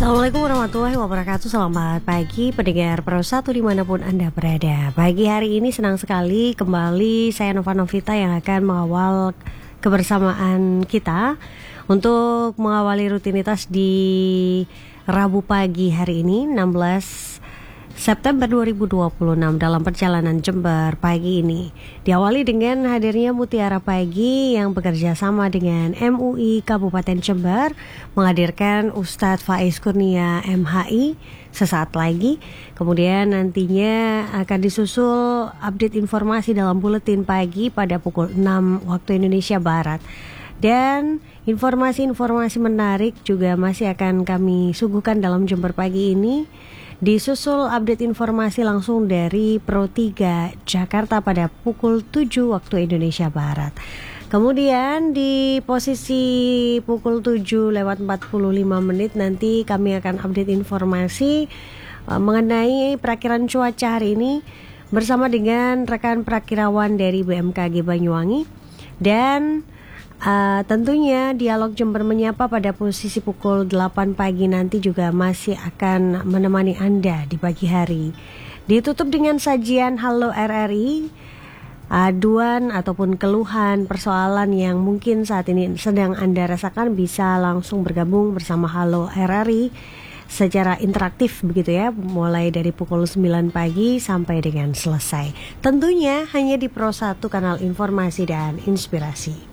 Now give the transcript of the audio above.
Assalamualaikum warahmatullahi wabarakatuh. Selamat pagi pendengar Pro 1 dimanapun Anda berada. Pagi hari ini senang sekali kembali saya Nova Novita yang akan mengawal kebersamaan kita untuk mengawali rutinitas di Rabu pagi hari ini 16 September 2026 dalam perjalanan Jember pagi ini. Diawali dengan hadirnya Mutiara Pagi yang bekerja sama dengan MUI Kabupaten Jember menghadirkan Ustadz Faiz Kurnia MHI sesaat lagi. Kemudian nantinya akan disusul update informasi dalam buletin pagi pada pukul 6 waktu Indonesia Barat. Dan informasi-informasi menarik juga masih akan kami suguhkan dalam Jember pagi ini. Disusul update informasi langsung dari Pro 3 Jakarta pada pukul 7 waktu Indonesia Barat. Kemudian di posisi pukul 7:45 nanti kami akan update informasi mengenai perakiran cuaca hari ini bersama dengan rekan perakirawan dari BMKG Banyuwangi. Dan tentunya dialog Jember Menyapa pada posisi pukul 8 pagi nanti juga masih akan menemani Anda di pagi hari. Ditutup dengan sajian Halo RRI, aduan ataupun keluhan persoalan yang mungkin saat ini sedang Anda rasakan bisa langsung bergabung bersama Halo RRI secara interaktif begitu ya, mulai dari pukul 9 pagi sampai dengan selesai. Tentunya hanya di Pro 1 kanal informasi dan inspirasi.